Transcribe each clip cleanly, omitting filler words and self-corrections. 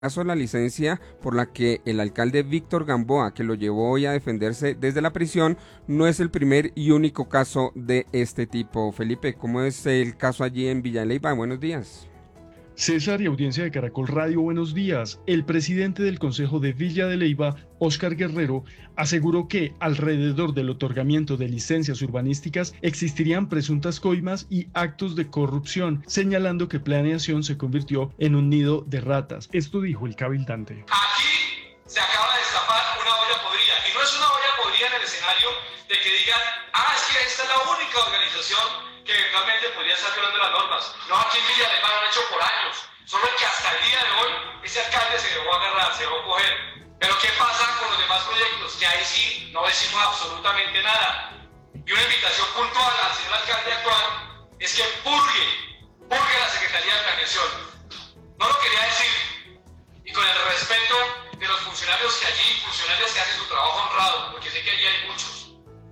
caso la licencia por la que el alcalde Víctor Gamboa, que lo llevó hoy a defenderse desde la prisión, no es el primer y único caso de este tipo. Felipe, ¿cómo es el caso allí en Villa de Leyva? Buenos días. César y audiencia de Caracol Radio, buenos días. El presidente del Consejo de Villa de Leyva, Óscar Guerrero, aseguró que alrededor del otorgamiento de licencias urbanísticas existirían presuntas coimas y actos de corrupción, señalando que Planeación se convirtió en un nido de ratas. Esto dijo el cabildante. Aquí se acaba de destapar una olla podrida, y no es una olla podrida en el escenario de que digan, es que esta es la única organización que eventualmente podría estar violando las normas. No, aquí en Villa de Leyva lo han hecho por años, solo que hasta el día de hoy ese alcalde se dejó agarrar, se dejó coger. Pero ¿qué pasa con los demás proyectos? Que ahí sí no decimos absolutamente nada. Y una invitación puntual al señor alcalde actual es que purgue la Secretaría de Planeación. No lo quería decir, y con el respeto de los funcionarios que allí, funcionarios que hacen su trabajo honrado, porque sé que allí hay muchos.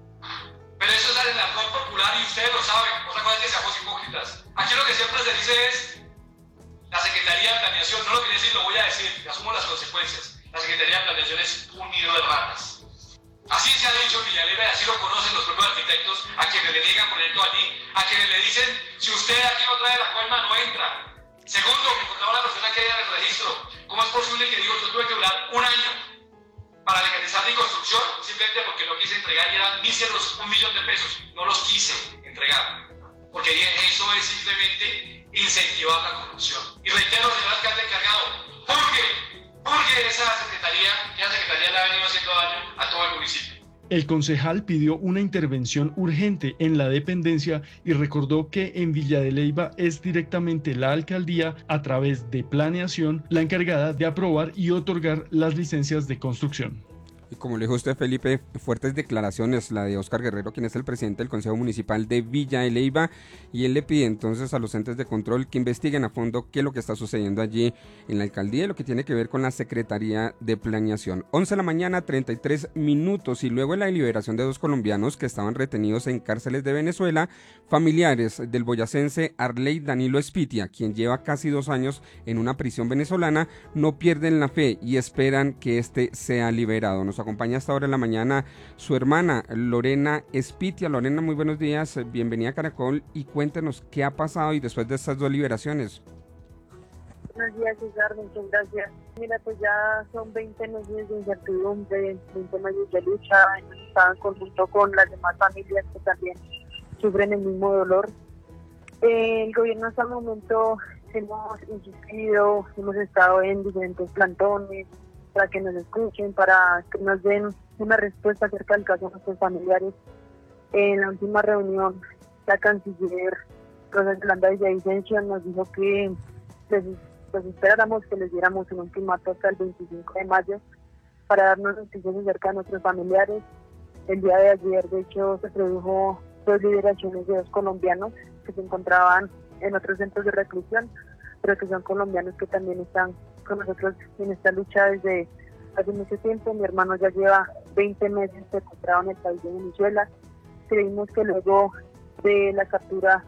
Pero eso es el arcón popular y ustedes lo saben. Otra cosa es que seamos hipócritas. Aquí lo que siempre se dice es la Secretaría de Planeación. No lo quería decir, lo voy a decir, y asumo las consecuencias. La Secretaría de Planeación es un nido de ratas. Así se ha dicho en Villaleva y así lo conocen los propios arquitectos, a quienes le niegan proyecto allí, a quienes le dicen, si usted aquí no trae la coima, no entra. Segundo, me contaba la persona que hay en el registro, ¿cómo es posible que digo, yo tuve que durar un año para legalizar mi construcción simplemente porque no quise entregar y eran míseros $1.000.000? No los quise entregar, porque eso es simplemente incentivar la corrupción. Y reitero, señor alcalde encargado, purgue esa secretaría, que la secretaría le ha venido haciendo daño a todo el municipio. El concejal pidió una intervención urgente en la dependencia y recordó que en Villa de Leyva es directamente la alcaldía, a través de Planeación, la encargada de aprobar y otorgar las licencias de construcción. Y como le dijo usted, Felipe, fuertes declaraciones, la de Óscar Guerrero, quien es el presidente del Consejo Municipal de Villa de Leyva, y él le pide entonces a los entes de control que investiguen a fondo qué es lo que está sucediendo allí en la alcaldía y lo que tiene que ver con la Secretaría de Planeación. 11 de la mañana, 33 minutos, y luego de la liberación de 2 colombianos que estaban retenidos en cárceles de Venezuela, familiares del boyacense Arley Danilo Espitia, quien lleva casi 2 años en una prisión venezolana, no pierden la fe y esperan que este sea liberado. Nos acompaña hasta ahora en la mañana su hermana Lorena Espitia. Lorena, muy buenos días, bienvenida a Caracol y cuéntenos qué ha pasado y después de estas 2 liberaciones. Buenos días, César, muchas gracias. Mira, pues ya son 20 meses de incertidumbre, 20 meses de lucha, hemos estado en conjunto con las demás familias que también sufren el mismo dolor. El gobierno hasta el momento hemos insistido, hemos estado en diferentes plantones, para que nos escuchen, para que nos den una respuesta acerca del caso de nuestros familiares. En la última reunión, la canciller Rosa Yolanda Villavicencio nos dijo que pues esperáramos que les diéramos un ultimato hasta el 25 de mayo para darnos noticias acerca de nuestros familiares. El día de ayer, de hecho, se produjo 2 liberaciones de 2 colombianos que se encontraban en otros centros de reclusión, pero que son colombianos que también están con nosotros en esta lucha desde hace mucho tiempo. Mi hermano ya lleva 20 meses secuestrado en el país de Venezuela. Creímos que luego de la captura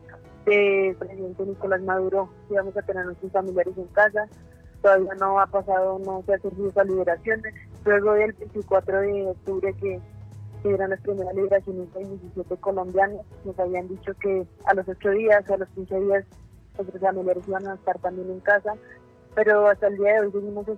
del presidente Nicolás Maduro íbamos a tener a nuestros familiares en casa. Todavía no ha pasado, no se ha surgido esas liberaciones. Luego del 24 de octubre que eran las primeras liberaciones de 17 colombianos, nos habían dicho que a los 8 días o a los 15 días nuestros familiares iban a estar también en casa. Pero hasta el día de hoy seguimos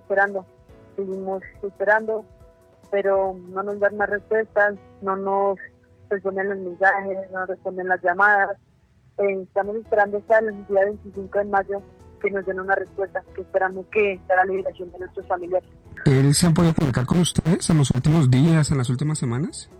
esperando, pero no nos dan más respuestas, no nos responden los mensajes, no nos responden las llamadas. Estamos esperando hasta el día 25 de mayo que nos den una respuesta, que esperamos que sea la liberación de nuestros familiares. ¿Él se ha podido comunicar con ustedes en los últimos días, en las últimas semanas?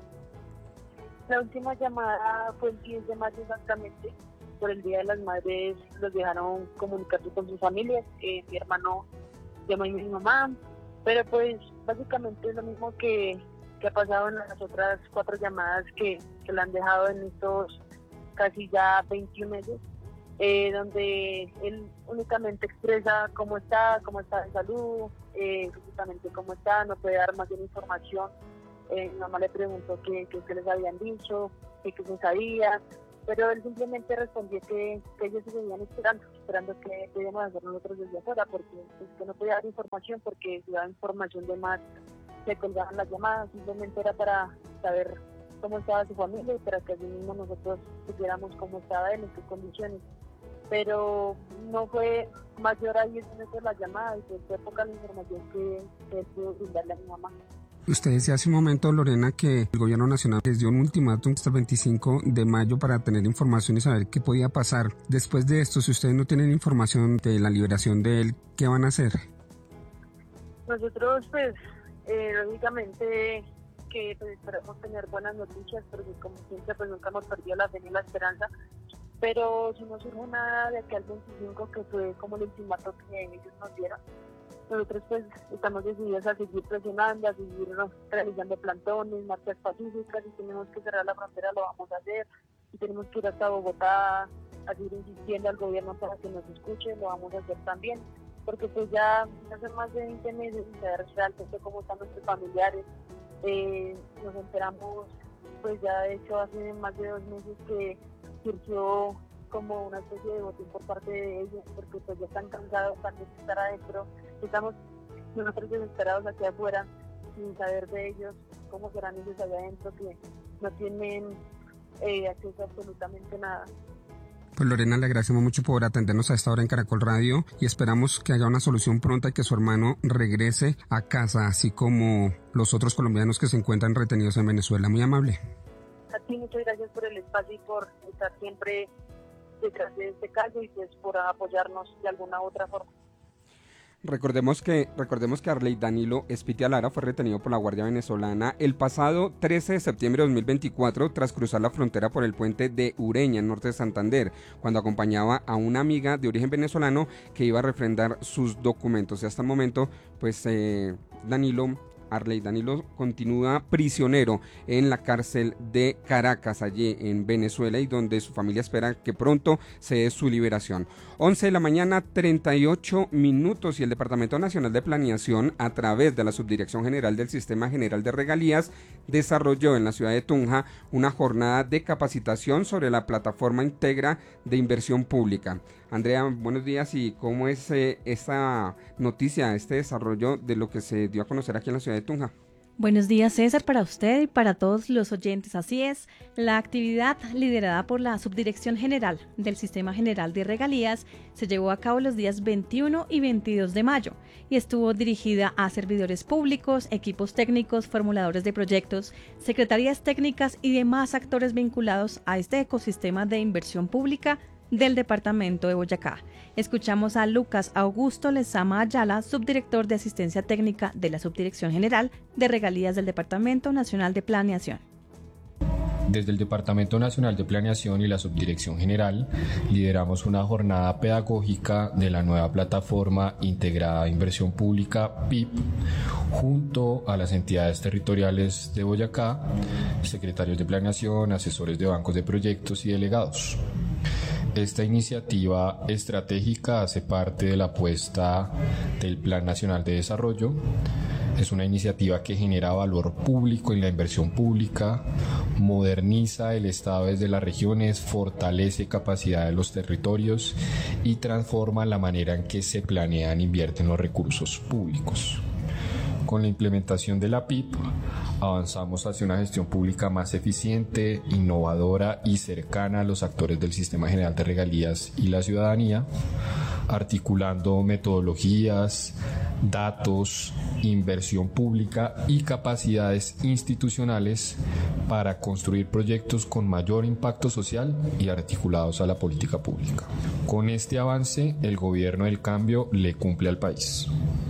La última llamada fue el 10 de mayo exactamente. Por el Día de las Madres los dejaron comunicarse con sus familias. Mi hermano llamó a mi mamá, pero pues básicamente es lo mismo que ha pasado en las otras 4 llamadas que le han dejado en estos casi ya 21 meses, donde él únicamente expresa cómo está de salud, físicamente cómo está, no puede dar más de información. Mi mamá le preguntó qué les habían dicho, qué se sabía. pero él simplemente respondió que ellos se seguían esperando que podíamos hacer nosotros desde afuera, porque pues, que no podía dar información, porque si daba información de más se colgaban las llamadas, simplemente era para saber cómo estaba su familia y para que así mismo nosotros supiéramos cómo estaba él, en qué condiciones. Pero no fue mayor a 10 minutos la llamada y fue poca la información que él pudo brindarle a mi mamá. Usted decía hace un momento, Lorena, que el gobierno nacional les dio un ultimátum hasta el 25 de mayo para tener información y saber qué podía pasar. Después de esto, si ustedes no tienen información de la liberación de él, ¿qué van a hacer? Nosotros, pues, lógicamente que pues, esperamos tener buenas noticias, porque como siempre, pues nunca hemos perdido la fe ni la esperanza. Pero si no surge nada de aquí al 25, que fue como el ultimátum que ellos nos dieron, nosotros pues estamos decididos a seguir presionando, a seguir realizando plantones, marchas pacíficas. Si tenemos que cerrar la frontera lo vamos a hacer, si tenemos que ir hasta Bogotá a seguir insistiendo al gobierno para que nos escuche, lo vamos a hacer también, porque pues ya hace más de 20 meses sin saber realmente cómo están nuestros familiares. Nos enteramos pues ya de hecho hace más de 2 meses que surgió como una especie de botín por parte de ellos, porque pues ya están cansados también de estar adentro. Estamos nosotros desesperados aquí afuera sin saber de ellos, cómo serán ellos allá adentro, que no tienen acceso a absolutamente nada. Pues Lorena, le agradecemos mucho por atendernos a esta hora en Caracol Radio y esperamos que haya una solución pronta y que su hermano regrese a casa, así como los otros colombianos que se encuentran retenidos en Venezuela. Muy amable. A ti muchas gracias por el espacio y por estar siempre detrás de este caso y pues por apoyarnos de alguna u otra forma. Recordemos que Arley Danilo Espitia Lara fue retenido por la Guardia Venezolana el pasado 13 de septiembre de 2024 tras cruzar la frontera por el puente de Ureña, en norte de Santander, cuando acompañaba a una amiga de origen venezolano que iba a refrendar sus documentos. Y hasta el momento, pues Arley Danilo continúa prisionero en la cárcel de Caracas, allí en Venezuela, y donde su familia espera que pronto se dé su liberación. 11 de la mañana, 38 minutos, y el Departamento Nacional de Planeación, a través de la Subdirección General del Sistema General de Regalías, desarrolló en la ciudad de Tunja una jornada de capacitación sobre la plataforma Integra de Inversión Pública. Andrea, buenos días, y cómo es esta noticia, este desarrollo de lo que se dio a conocer aquí en la ciudad de Tunja. Buenos días, César, para usted y para todos los oyentes. Así es, la actividad liderada por la Subdirección General del Sistema General de Regalías se llevó a cabo los días 21 y 22 de mayo y estuvo dirigida a servidores públicos, equipos técnicos, formuladores de proyectos, secretarías técnicas y demás actores vinculados a este ecosistema de inversión pública del departamento de Boyacá. Escuchamos a Lucas Augusto Lezama Ayala, subdirector de Asistencia Técnica de la Subdirección General de Regalías del Departamento Nacional de Planeación. Desde el Departamento Nacional de Planeación y la Subdirección General lideramos una jornada pedagógica de la nueva plataforma integrada de inversión pública PIP junto a las entidades territoriales de Boyacá, secretarios de planeación, asesores de bancos de proyectos y delegados. Esta iniciativa estratégica hace parte de la apuesta del Plan Nacional de Desarrollo. Es una iniciativa que genera valor público en la inversión pública, moderniza el Estado desde las regiones, fortalece capacidad de los territorios y transforma la manera en que se planean e invierten los recursos públicos. Con la implementación de la PIP, avanzamos hacia una gestión pública más eficiente, innovadora y cercana a los actores del Sistema General de Regalías y la ciudadanía, articulando metodologías, datos, inversión pública y capacidades institucionales para construir proyectos con mayor impacto social y articulados a la política pública. Con este avance, el Gobierno del Cambio le cumple al país.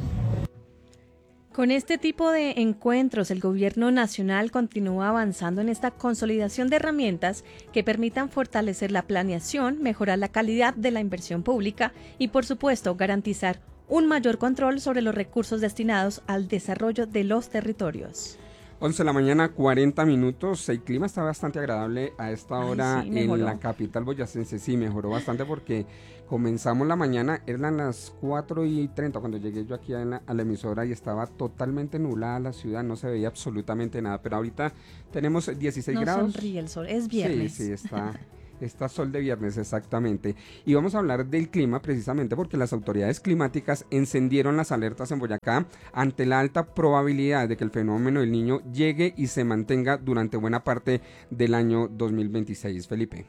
Con este tipo de encuentros, el Gobierno Nacional continúa avanzando en esta consolidación de herramientas que permitan fortalecer la planeación, mejorar la calidad de la inversión pública y, por supuesto, garantizar un mayor control sobre los recursos destinados al desarrollo de los territorios. 11 de la mañana, 40 minutos. El clima está bastante agradable a esta hora en la capital boyacense. Sí, mejoró bastante porque comenzamos la mañana, eran las 4:30 cuando llegué yo aquí a la emisora y estaba totalmente nublada la ciudad, no se veía absolutamente nada. Pero ahorita tenemos 16 grados. No sonríe el sol, es viernes. Sí, Esta sol de viernes, exactamente. Y vamos a hablar del clima precisamente porque las autoridades climáticas encendieron las alertas en Boyacá ante la alta probabilidad de que el fenómeno del Niño llegue y se mantenga durante buena parte del año 2026. Felipe.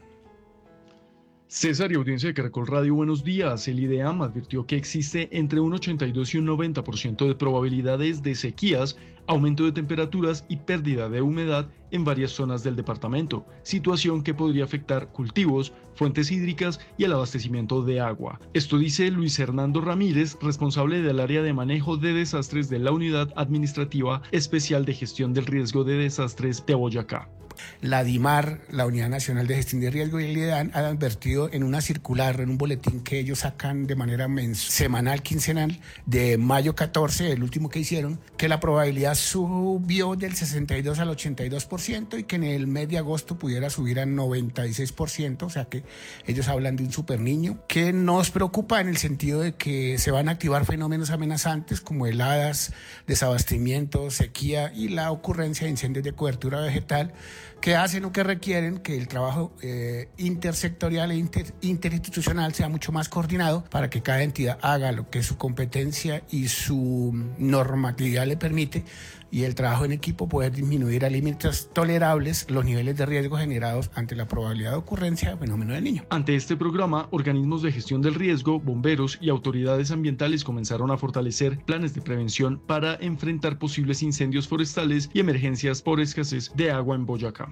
César y audiencia de Caracol Radio, buenos días. El IDEAM advirtió que existe entre un 82 y un 90% de probabilidades de sequías, aumento de temperaturas y pérdida de humedad en varias zonas del departamento, situación que podría afectar cultivos, fuentes hídricas y el abastecimiento de agua. Esto dice Luis Hernando Ramírez, responsable del área de manejo de desastres de la Unidad Administrativa Especial de Gestión del Riesgo de Desastres de Boyacá. La DIMAR, la Unidad Nacional de Gestión de Riesgo, y el IDEAM han advertido en una circular, en un boletín que ellos sacan de manera semanal, quincenal, de mayo 14, el último que hicieron, que la probabilidad subió del 62 al 82% y que en el mes de agosto pudiera subir al 96%, o sea que ellos hablan de un super niño, que nos preocupa en el sentido de que se van a activar fenómenos amenazantes como heladas, desabastecimiento, sequía y la ocurrencia de incendios de cobertura vegetal, que hacen o que requieren que el trabajo intersectorial e interinstitucional sea mucho más coordinado para que cada entidad haga lo que su competencia y su normatividad le permite, y el trabajo en equipo puede disminuir a límites tolerables los niveles de riesgo generados ante la probabilidad de ocurrencia del fenómeno del Niño. Ante este programa, organismos de gestión del riesgo, bomberos y autoridades ambientales comenzaron a fortalecer planes de prevención para enfrentar posibles incendios forestales y emergencias por escasez de agua en Boyacá.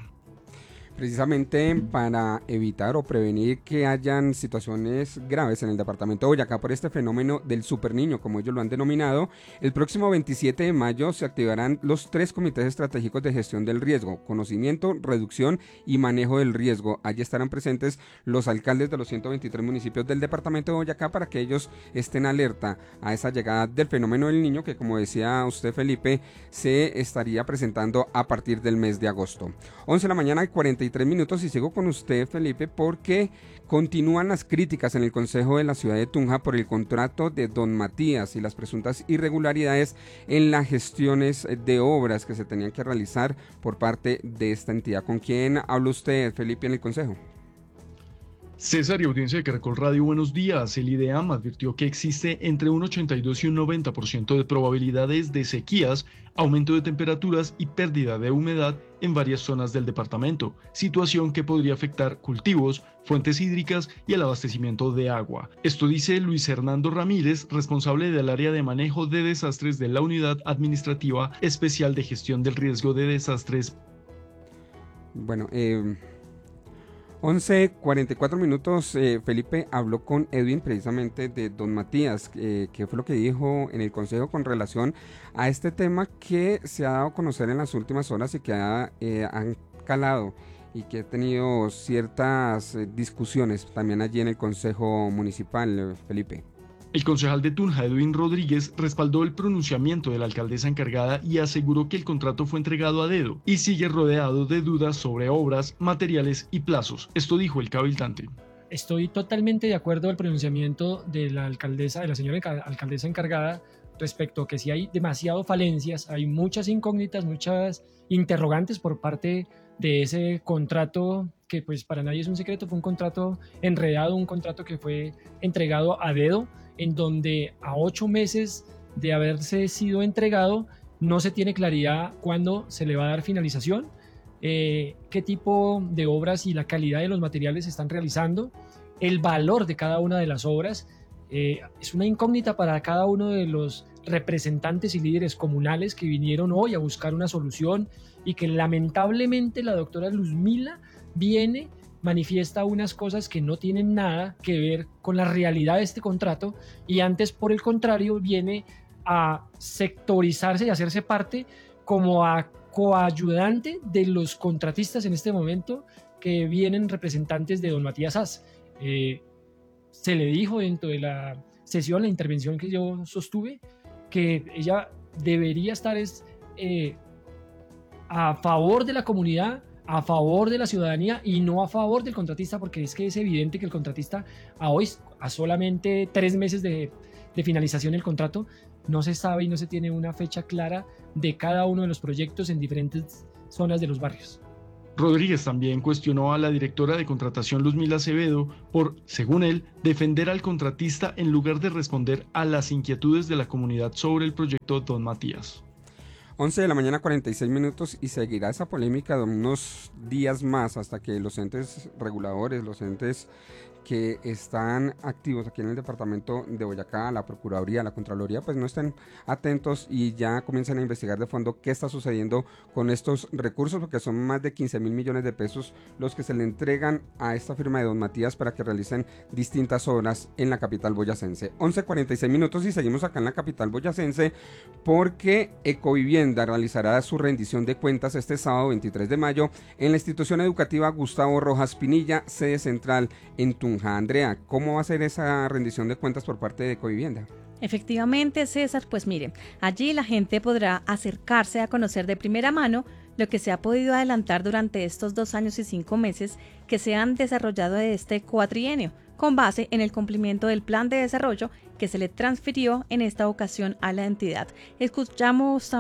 Precisamente para evitar o prevenir que hayan situaciones graves en el departamento de Boyacá por este fenómeno del superniño, como ellos lo han denominado, el próximo 27 de mayo se activarán los 3 comités estratégicos de gestión del riesgo: conocimiento, reducción y manejo del riesgo. Allí estarán presentes los alcaldes de los 123 municipios del departamento de Boyacá para que ellos estén alerta a esa llegada del fenómeno del Niño, que, como decía usted, Felipe, se estaría presentando a partir del mes de agosto. 11 de la mañana y 43 minutos, y sigo con usted, Felipe, porque continúan las críticas en el Consejo de la Ciudad de Tunja por el contrato de Don Matías y las presuntas irregularidades en las gestiones de obras que se tenían que realizar por parte de esta entidad. ¿Con quién habla usted, Felipe, en el Consejo? César y audiencia de Caracol Radio, buenos días. El IDEAM advirtió que existe entre un 82 y un 90% de probabilidades de sequías, aumento de temperaturas y pérdida de humedad en varias zonas del departamento, situación que podría afectar cultivos, fuentes hídricas y el abastecimiento de agua. Esto dice Luis Hernando Ramírez, responsable del área de manejo de desastres de la Unidad Administrativa Especial de Gestión del Riesgo de Desastres. Bueno, 11:44 minutos, Felipe habló con Edwin precisamente de Don Matías, que fue lo que dijo en el Consejo con relación a este tema que se ha dado a conocer en las últimas horas y que han calado y que ha tenido ciertas discusiones también allí en el Consejo Municipal, Felipe. El concejal de Tunja, Edwin Rodríguez, respaldó el pronunciamiento de la alcaldesa encargada y aseguró que el contrato fue entregado a dedo y sigue rodeado de dudas sobre obras, materiales y plazos. Esto dijo el cabildante. Estoy totalmente de acuerdo al pronunciamiento de la alcaldesa, de la señora alcaldesa encargada, respecto a que si hay demasiado falencias, hay muchas incógnitas, muchas interrogantes por parte de ese contrato que pues para nadie es un secreto, fue un contrato enredado, un contrato que fue entregado a dedo, en donde a 8 meses de haberse sido entregado no se tiene claridad cuándo se le va a dar finalización, qué tipo de obras y la calidad de los materiales se están realizando, el valor de cada una de las obras. Es una incógnita para cada uno de los representantes y líderes comunales que vinieron hoy a buscar una solución y que lamentablemente la doctora Luzmila viene, manifiesta unas cosas que no tienen nada que ver con la realidad de este contrato y antes, por el contrario, viene a sectorizarse y hacerse parte como a coayudante de los contratistas en este momento, que vienen representantes de don Matías As. Se le dijo dentro de la sesión, la intervención que yo sostuve, que ella debería estar a favor de la comunidad, a favor de la ciudadanía y no a favor del contratista, porque es que es evidente que el contratista a solamente 3 meses de finalización del contrato, no se sabe y no se tiene una fecha clara de cada uno de los proyectos en diferentes zonas de los barrios. Rodríguez también cuestionó a la directora de contratación Luzmila Acevedo por, según él, defender al contratista en lugar de responder a las inquietudes de la comunidad sobre el proyecto Don Matías. 11 de la mañana 46 minutos y seguirá esa polémica de unos días más hasta que los entes reguladores, los entes que están activos aquí en el departamento de Boyacá, la Procuraduría, la Contraloría, pues no estén atentos y ya comiencen a investigar de fondo qué está sucediendo con estos recursos, porque son más de 15.000 millones de pesos los que se le entregan a esta firma de Don Matías para que realicen distintas obras en la capital boyacense. 11:46 minutos y seguimos acá en la capital boyacense porque Ecovivienda realizará su rendición de cuentas este sábado 23 de mayo en la institución educativa Gustavo Rojas Pinilla, sede central en Tunja. Andrea, ¿cómo va a ser esa rendición de cuentas por parte de Ecovivienda? Efectivamente, César, pues mire, allí la gente podrá acercarse a conocer de primera mano lo que se ha podido adelantar durante estos 2 años y 5 meses que se han desarrollado de este cuatrienio, con base en el cumplimiento del plan de desarrollo que se le transfirió en esta ocasión a la entidad. Escuchamos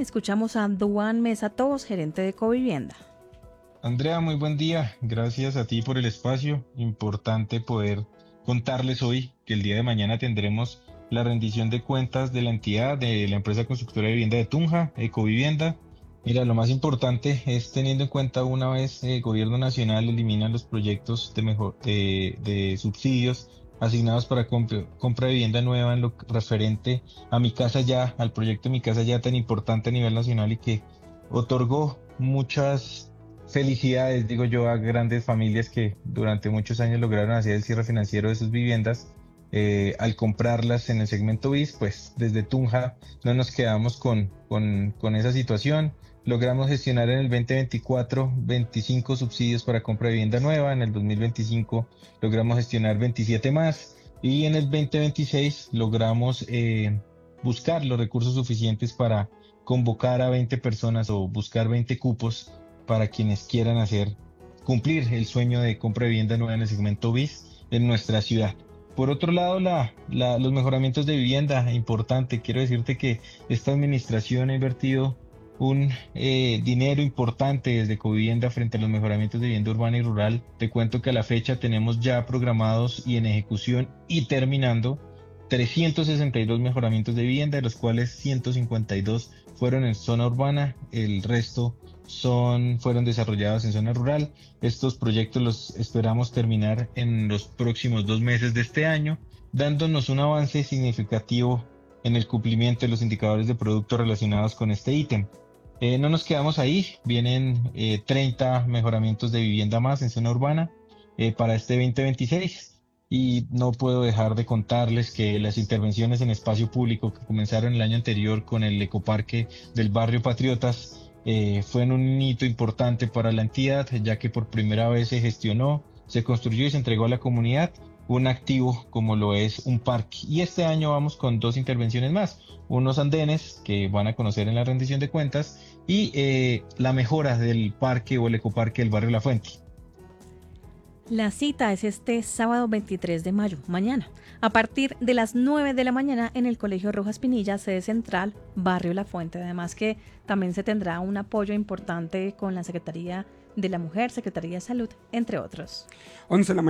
a Duan Mesa Tobos, gerente de Ecovivienda. Andrea, muy buen día. Gracias a ti por el espacio. Importante poder contarles hoy que el día de mañana tendremos la rendición de cuentas de la entidad de la empresa constructora de vivienda de Tunja, Ecovivienda. Mira, lo más importante es teniendo en cuenta una vez el gobierno nacional elimina los proyectos de subsidios asignados para compra de vivienda nueva en lo referente a Mi Casa Ya, al proyecto Mi Casa Ya tan importante a nivel nacional y que otorgó muchas felicidades, digo yo, a grandes familias que durante muchos años lograron hacer el cierre financiero de sus viviendas. Al comprarlas en el segmento BIS, pues desde Tunja no nos quedamos con esa situación. Logramos gestionar en el 2024 25 subsidios para compra de vivienda nueva, en el 2025 logramos gestionar 27 más y en el 2026 logramos buscar los recursos suficientes para convocar a 20 personas o buscar 20 cupos para quienes quieran cumplir el sueño de compra de vivienda nueva en el segmento BIS en nuestra ciudad. Por otro lado, los mejoramientos de vivienda, importante, quiero decirte que esta administración ha invertido un dinero importante desde Ecovivienda frente a los mejoramientos de vivienda urbana y rural. Te cuento que a la fecha tenemos ya programados y en ejecución y terminando 362 mejoramientos de vivienda, de los cuales 152 fueron en zona urbana, el resto fueron desarrollados en zona rural. Estos proyectos los esperamos terminar en los próximos 2 meses de este año, dándonos un avance significativo en el cumplimiento de los indicadores de producto relacionados con este ítem. No nos quedamos ahí, vienen 30 mejoramientos de vivienda más en zona urbana para este 2026 y no puedo dejar de contarles que las intervenciones en espacio público que comenzaron el año anterior con el ecoparque del barrio Patriotas fue un hito importante para la entidad, ya que por primera vez se gestionó, se construyó y se entregó a la comunidad un activo como lo es un parque. Y este año vamos con 2 intervenciones más, unos andenes que van a conocer en la rendición de cuentas y la mejora del parque o el ecoparque del barrio La Fuente. La cita es este sábado 23 de mayo, mañana, a partir de las 9 de la mañana en el Colegio Rojas Pinilla, sede central, barrio La Fuente. Además que también se tendrá un apoyo importante con la Secretaría de la Mujer, Secretaría de Salud, entre otros. 11 de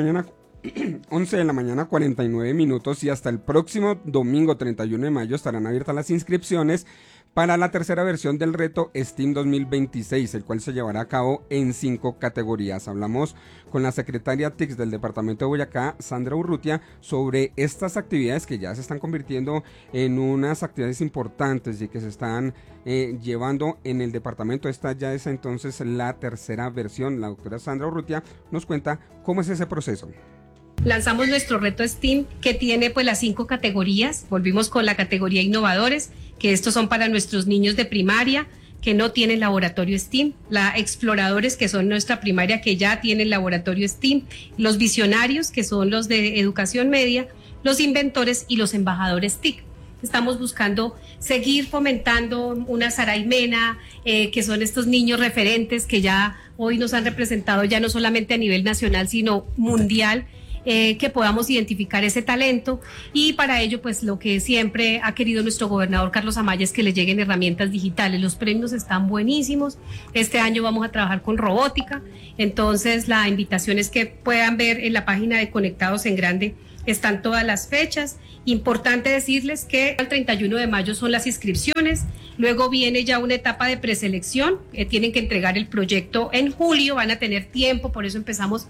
la mañana 49 minutos y hasta el próximo domingo 31 de mayo estarán abiertas las inscripciones para la tercera versión del reto STEAM 2026, el cual se llevará a cabo en 5 categorías. Hablamos con la secretaria TICS del departamento de Boyacá, Sandra Urrutia, sobre estas actividades que ya se están convirtiendo en unas actividades importantes y que se están llevando en el departamento. Esta ya es entonces la tercera versión. La doctora Sandra Urrutia nos cuenta cómo es ese proceso. Lanzamos nuestro reto STEAM que tiene pues las 5 categorías. Volvimos con la categoría innovadores, que estos son para nuestros niños de primaria que no tienen laboratorio STEAM, la exploradores, que son nuestra primaria que ya tienen laboratorio STEAM, los visionarios, que son los de educación media, los inventores y los embajadores TIC. Estamos buscando seguir fomentando una Saraimena, que son estos niños referentes que ya hoy nos han representado ya no solamente a nivel nacional, sino mundial, que podamos identificar ese talento, y para ello pues lo que siempre ha querido nuestro gobernador Carlos Amaya es que le lleguen herramientas digitales. Los premios están buenísimos, este año vamos a trabajar con robótica, entonces la invitación es que puedan ver en la página de Conectados en Grande, están todas las fechas. Importante decirles que el 31 de mayo son las inscripciones, luego viene ya una etapa de preselección, tienen que entregar el proyecto en julio, van a tener tiempo, por eso empezamos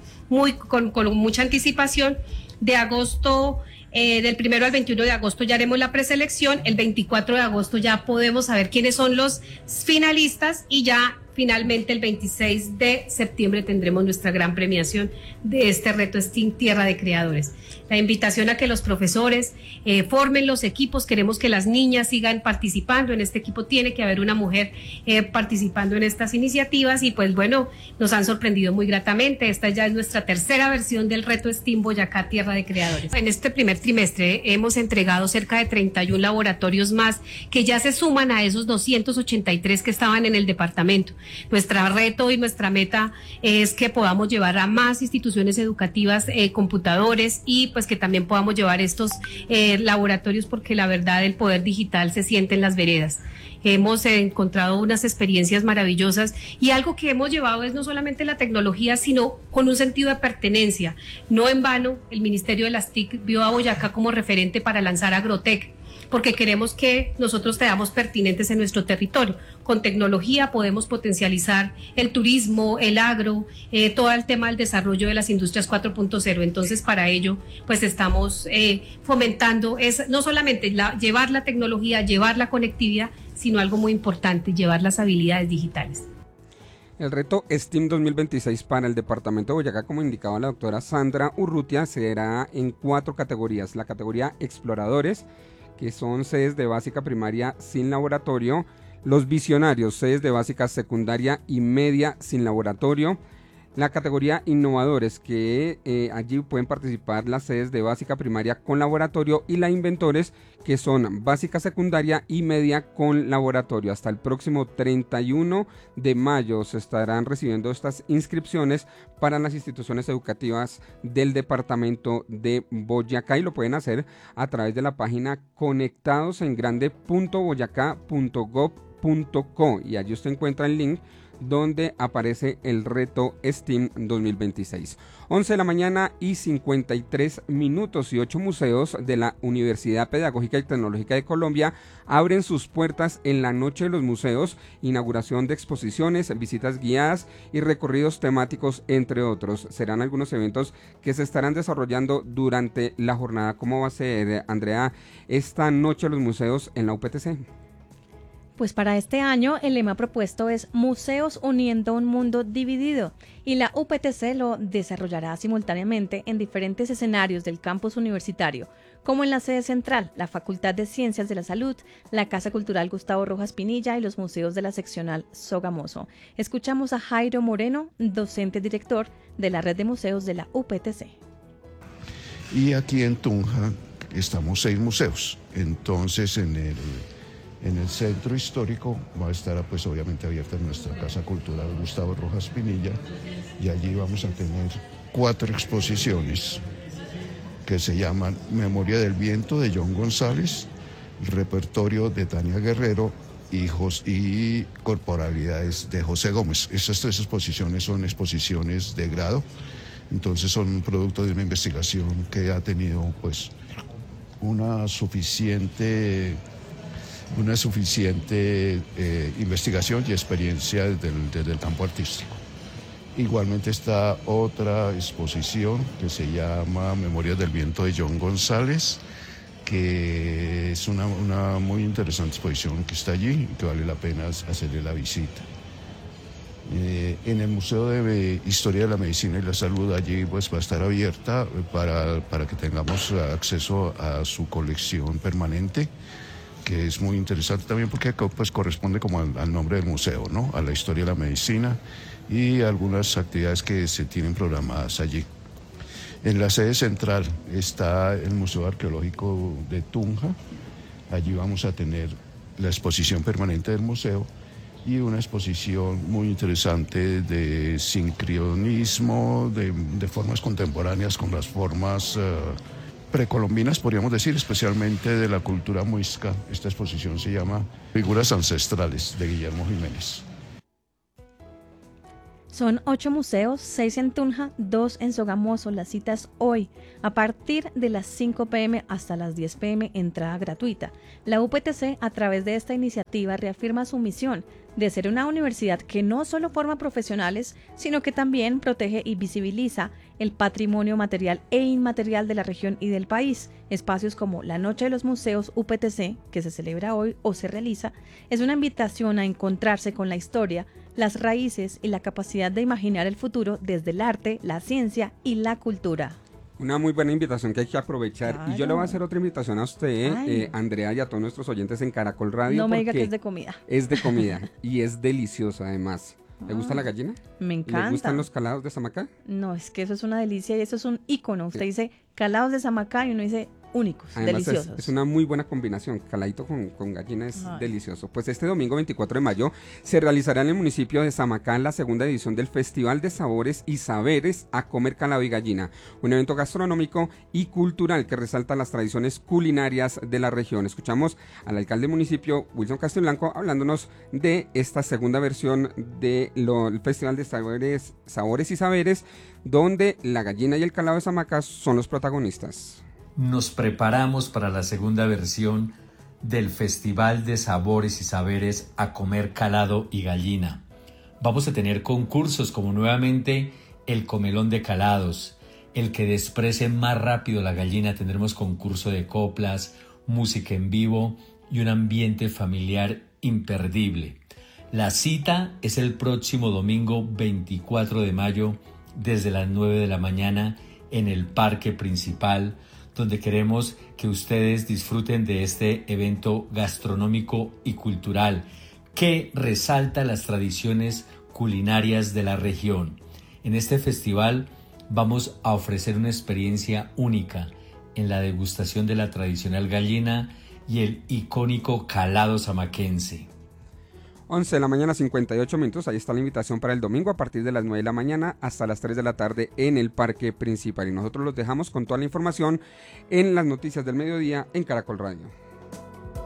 con mucha anticipación. De agosto, del 1 al 21 de agosto ya haremos la preselección, el 24 de agosto ya podemos saber quiénes son los finalistas y ya finalmente el 26 de septiembre tendremos nuestra gran premiación de este reto STEAM Tierra de Creadores. La invitación a que los profesores formen los equipos, queremos que las niñas sigan participando, en este equipo tiene que haber una mujer participando en estas iniciativas y pues bueno, nos han sorprendido muy gratamente. Esta ya es nuestra tercera versión del reto STEAM Boyacá Tierra de Creadores. En este primer trimestre hemos entregado cerca de 31 laboratorios más que ya se suman a esos 283 que estaban en el departamento. Nuestro reto y nuestra meta es que podamos llevar a más instituciones educativas computadores y pues que también podamos llevar estos laboratorios, porque la verdad el poder digital se siente en las veredas. Hemos encontrado unas experiencias maravillosas y algo que hemos llevado es no solamente la tecnología, sino con un sentido de pertenencia. No en vano, el Ministerio de las TIC vio a Boyacá como referente para lanzar Agrotec, porque queremos que nosotros seamos pertinentes en nuestro territorio. Con tecnología podemos potencializar el turismo, el agro, todo el tema del desarrollo de las industrias 4.0. Entonces, para ello, pues estamos fomentando no solamente llevar la tecnología, llevar la conectividad, sino algo muy importante, llevar las habilidades digitales. El reto STEAM 2026 para el departamento de Boyacá, como indicaba la doctora Sandra Urrutia, será en 4 categorías. La categoría Exploradores, que son sedes de básica primaria sin laboratorio; los Visionarios, sedes de básica secundaria y media sin laboratorio; la categoría Innovadores, que allí pueden participar las sedes de básica primaria con laboratorio; y la Inventores, que son básica secundaria y media con laboratorio. Hasta el próximo 31 de mayo se estarán recibiendo estas inscripciones para las instituciones educativas del departamento de Boyacá, y lo pueden hacer a través de la página conectadosengrande.boyacá.gov.co, y allí usted encuentra el link donde aparece el reto STEAM 2026. 11 de la mañana y 53 minutos, y 8 museos de la Universidad Pedagógica y Tecnológica de Colombia abren sus puertas en la Noche de los Museos, inauguración de exposiciones, visitas guiadas y recorridos temáticos, entre otros. Serán algunos eventos que se estarán desarrollando durante la jornada. ¿Cómo va a ser, Andrea, esta Noche de los Museos en la UPTC? Pues para este año el lema propuesto es Museos uniendo un mundo dividido, y la UPTC lo desarrollará simultáneamente en diferentes escenarios del campus universitario, como en la sede central, la Facultad de Ciencias de la Salud, la Casa Cultural Gustavo Rojas Pinilla y los museos de la seccional Sogamoso. Escuchamos a Jairo Moreno, docente director de la Red de Museos de la UPTC. Y aquí en Tunja estamos 6 museos, entonces en el centro histórico va a estar pues obviamente abierta nuestra Casa Cultural Gustavo Rojas Pinilla, y allí vamos a tener 4 exposiciones que se llaman Memoria del Viento de John González, Repertorio de Tania Guerrero y Corporalidades de José Gómez. Estas 3 exposiciones son exposiciones de grado, entonces son producto de una investigación que ha tenido pues una suficiente investigación y experiencia desde el campo artístico. Igualmente está otra exposición que se llama Memorias del Viento de John González, que es una muy interesante exposición que está allí y que vale la pena hacerle la visita. En el Museo de Historia de la Medicina y la Salud, allí pues va a estar abierta para que tengamos acceso a su colección permanente, que es muy interesante también porque pues corresponde como al nombre del museo, ¿no? A la historia de la medicina y algunas actividades que se tienen programadas allí. En la sede central está el Museo Arqueológico de Tunja. Allí vamos a tener la exposición permanente del museo y una exposición muy interesante de sincretismo, de formas contemporáneas con las formas precolombinas, podríamos decir, especialmente de la cultura muisca. Esta exposición se llama Figuras Ancestrales, de Guillermo Jiménez. Son 8 museos, 6 en Tunja, 2 en Sogamoso. La cita es hoy, a partir de las 5 p.m. hasta las 10 p.m., entrada gratuita. La UPTC, a través de esta iniciativa, reafirma su misión de ser una universidad que no solo forma profesionales, sino que también protege y visibiliza el patrimonio material e inmaterial de la región y del país. Espacios como la Noche de los Museos UPTC, que se celebra hoy o se realiza, es una invitación a encontrarse con la historia, las raíces y la capacidad de imaginar el futuro desde el arte, la ciencia y la cultura. Una muy buena invitación que hay que aprovechar. Claro. Y yo le voy a hacer otra invitación a usted, Andrea, y a todos nuestros oyentes en Caracol Radio. No me diga que es de comida. Es de comida y es delicioso además. ¿Le gusta la gallina? Me encanta. ¿Le gustan los calados de Samacá? No, es que eso es una delicia y eso es un ícono. Usted dice calados de Samacá y uno dice únicos, además deliciosos. Es una muy buena combinación, caladito con gallina es delicioso. Pues este domingo 24 de mayo se realizará en el municipio de Samacá la segunda edición del Festival de Sabores y Saberes a Comer Calado y Gallina, un evento gastronómico y cultural que resalta las tradiciones culinarias de la región. Escuchamos al alcalde del municipio, Wilson Castelblanco, hablándonos de esta segunda versión del Festival de Sabores y Saberes, donde la gallina y el calado de Samacá son los protagonistas. Nos preparamos para la segunda versión del Festival de Sabores y Saberes a Comer Calado y Gallina. Vamos a tener concursos como nuevamente el comelón de calados, el que desprece más rápido la gallina. Tendremos concurso de coplas, música en vivo y un ambiente familiar imperdible. La cita es el próximo domingo 24 de mayo desde las 9 de la mañana en el parque principal, donde queremos que ustedes disfruten de este evento gastronómico y cultural que resalta las tradiciones culinarias de la región. En este festival vamos a ofrecer una experiencia única en la degustación de la tradicional gallina y el icónico calado samaquense. 11 de la mañana, 58 minutos, ahí está la invitación para el domingo a partir de las 9 de la mañana hasta las 3 de la tarde en el parque principal. Y nosotros los dejamos con toda la información en las noticias del mediodía en Caracol Radio.